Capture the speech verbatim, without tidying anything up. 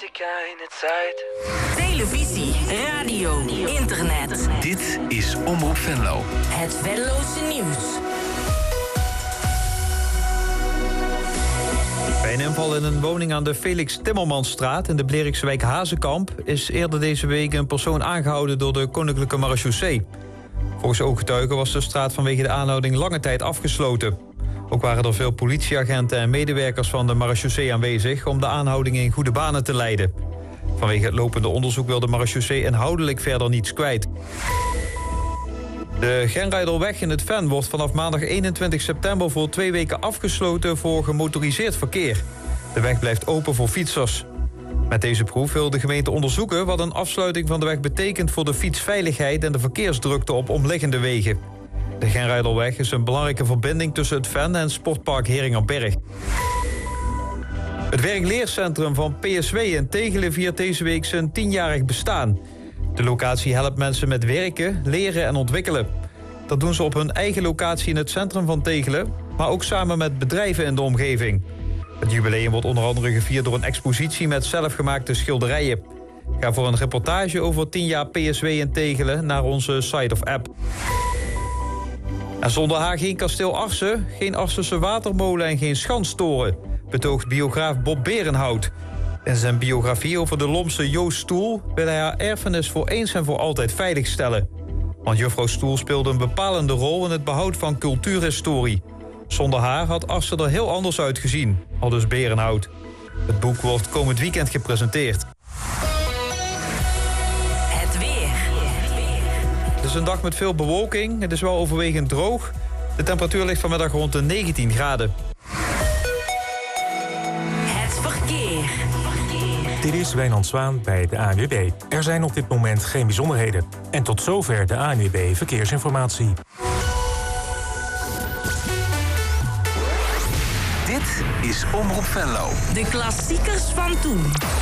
Romantica in het Zuid. Televisie, radio, internet. Dit is Omroep Venlo. Het Venlose nieuws. Bij een inval in een woning aan de Felix Timmermansstraat in de Blerikse wijk Hazekamp is eerder deze week een persoon aangehouden door de Koninklijke Marechaussee. Volgens ooggetuigen was de straat vanwege de aanhouding lange tijd afgesloten. Ook waren er veel politieagenten en medewerkers van de marechaussee aanwezig om de aanhouding in goede banen te leiden. Vanwege het lopende onderzoek wil de marechaussee inhoudelijk verder niets kwijt. De Genrijderweg in het Ven wordt vanaf maandag eenentwintig september voor twee weken afgesloten voor gemotoriseerd verkeer. De weg blijft open voor fietsers. Met deze proef wil de gemeente onderzoeken wat een afsluiting van de weg betekent voor de fietsveiligheid en de verkeersdrukte op omliggende wegen. De Genrijderweg is een belangrijke verbinding tussen het Ven en sportpark Heringerberg. Het werkleercentrum van P S W in Tegelen viert deze week zijn tienjarig bestaan. De locatie helpt mensen met werken, leren en ontwikkelen. Dat doen ze op hun eigen locatie in het centrum van Tegelen, maar ook samen met bedrijven in de omgeving. Het jubileum wordt onder andere gevierd door een expositie met zelfgemaakte schilderijen. Ga voor een reportage over tien jaar P S W in Tegelen naar onze site of app. En zonder haar geen kasteel Arsen, geen Arsense watermolen en geen schanstoren, betoogt biograaf Bob Berenhout. In zijn biografie over de Lomse Joost Stoel wil hij haar erfenis voor eens en voor altijd veiligstellen. Want juffrouw Stoel speelde een bepalende rol in het behoud van cultuurhistorie. Zonder haar had Arsen er heel anders uitgezien, aldus Berenhout. Het boek wordt komend weekend gepresenteerd. Het weer. Het is een dag met veel bewolking. Het is wel overwegend droog. De temperatuur ligt vanmiddag rond de negentien graden. Het verkeer. Dit is Wijnand Zwaan bij de A N W B. Er zijn op dit moment geen bijzonderheden. En tot zover de A N W B Verkeersinformatie. Dit is Omroep Venlo. De klassiekers van toen.